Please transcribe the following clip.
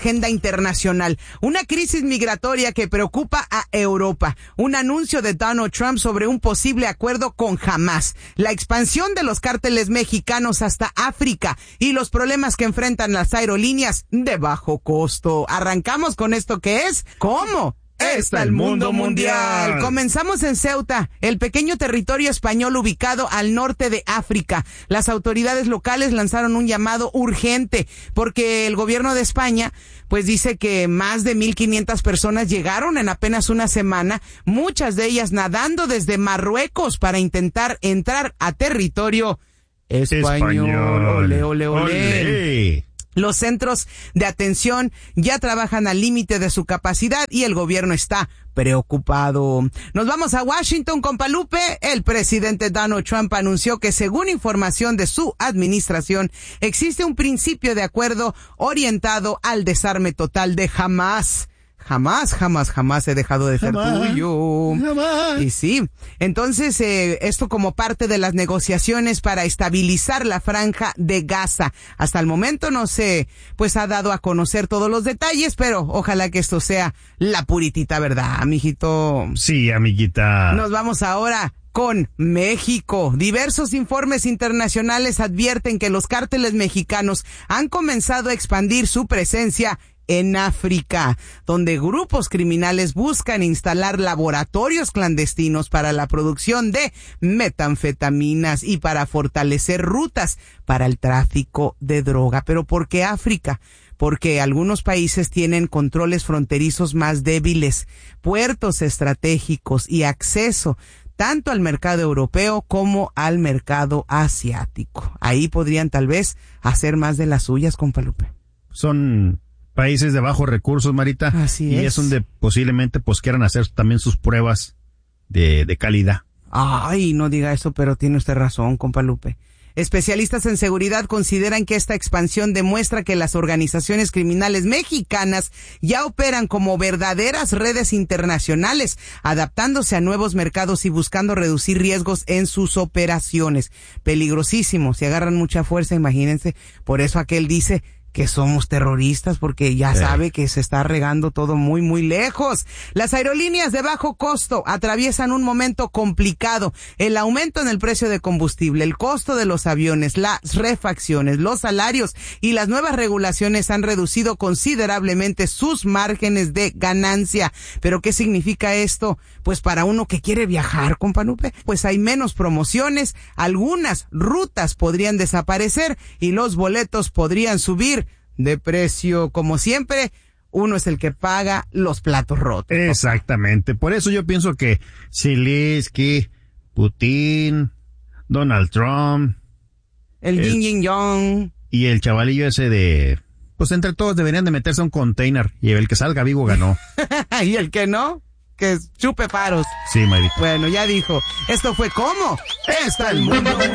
agenda internacional, una crisis migratoria que preocupa a Europa, un anuncio de Donald Trump sobre un posible acuerdo con Hamás, la expansión de los cárteles mexicanos hasta África y los problemas que enfrentan las aerolíneas de bajo costo. Arrancamos con esto que es ¿Cómo está el mundo mundial? Comenzamos en Ceuta, el pequeño territorio español ubicado al norte de África. Las autoridades locales lanzaron un llamado urgente porque el gobierno de España pues dice que más de 1,500 personas llegaron en apenas una semana, muchas de ellas nadando desde Marruecos para intentar entrar a territorio español. Ole, ole, ole. Los centros de atención ya trabajan al límite de su capacidad y el gobierno está preocupado. Nos vamos a Washington con Palupe. El presidente Donald Trump anunció que según información de su administración existe un principio de acuerdo orientado al desarme total de Hamás. Jamás he dejado de ser tuyo. Jamás. Y sí, entonces esto como parte de las negociaciones para estabilizar la franja de Gaza. Hasta el momento no se pues ha dado a conocer todos los detalles, pero ojalá que esto sea la puritita verdad, amiguito. Sí, amiguita. Nos vamos ahora con México. Diversos informes internacionales advierten que los cárteles mexicanos han comenzado a expandir su presencia en África, donde grupos criminales buscan instalar laboratorios clandestinos para la producción de metanfetaminas y para fortalecer rutas para el tráfico de droga. ¿Pero por qué África? Porque algunos países tienen controles fronterizos más débiles, puertos estratégicos y acceso tanto al mercado europeo como al mercado asiático. Ahí podrían tal vez hacer más de las suyas, compa Lupe. Son países de bajos recursos, Marita. Así es. Y es donde posiblemente pues quieran hacer también sus pruebas de calidad. Ay, no diga eso, pero tiene usted razón, compa Lupe. Especialistas en seguridad consideran que esta expansión demuestra que las organizaciones criminales mexicanas ya operan como verdaderas redes internacionales, adaptándose a nuevos mercados y buscando reducir riesgos en sus operaciones. Peligrosísimo, si agarran mucha fuerza, imagínense. Por eso aquel dice que somos terroristas, porque ya sabe que se está regando todo muy, muy lejos. Las aerolíneas de bajo costo atraviesan un momento complicado. El aumento en el precio de combustible, el costo de los aviones, las refacciones, los salarios y las nuevas regulaciones han reducido considerablemente sus márgenes de ganancia. ¿Pero qué significa esto? Pues para uno que quiere viajar, compa Lupe, pues hay menos promociones, algunas rutas podrían desaparecer y los boletos podrían subir de precio. Como siempre, uno es el que paga los platos rotos. Exactamente. Por eso yo pienso que Zelensky, Putin, Donald Trump, el Yin Yin Yang y el chavalillo ese pues entre todos deberían de meterse a un container y el que salga vivo ganó. Y el que no, que chupe faros. Sí, Marita. Bueno, ya dijo. Esto fue ¿Cómo está el mundo?